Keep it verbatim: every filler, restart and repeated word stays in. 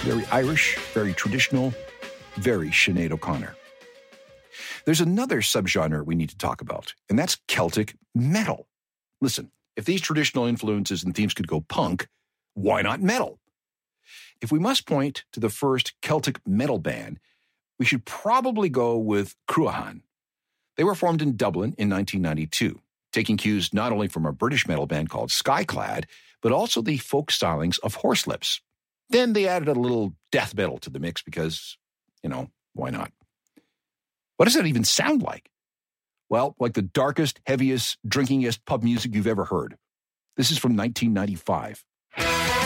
Very Irish, very traditional, very Sinead O'Connor. There's another subgenre we need to talk about, and that's Celtic metal. Listen, if these traditional influences and themes could go punk, why not metal? If we must point to the first Celtic metal band, we should probably go with Cruachan. They were formed in Dublin in nineteen ninety-two, taking cues not only from a British metal band called Skyclad, but also the folk stylings of Horselips. Then they added a little death metal to the mix because, you know, why not? What does that even sound like? Well, like the darkest, heaviest, drinkingest pub music you've ever heard. This is from nineteen ninety-five.